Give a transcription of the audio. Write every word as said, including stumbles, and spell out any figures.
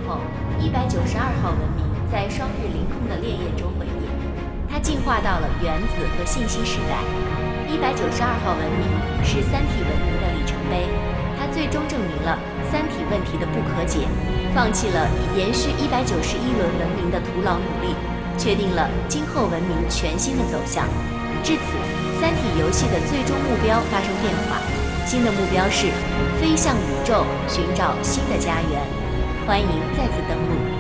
后，一百九十二号文明在双日凌空的烈焰中毁灭。它进化到了原子和信息时代。一百九十二号文明是三体文明的里程碑，它最终证明了三体问题的不可解，放弃了以延续一百九十一轮文明的徒劳努力，确定了今后文明全新的走向。至此，三体游戏的最终目标发生变化，新的目标是飞向宇宙，寻找新的家园。欢迎再次登陆。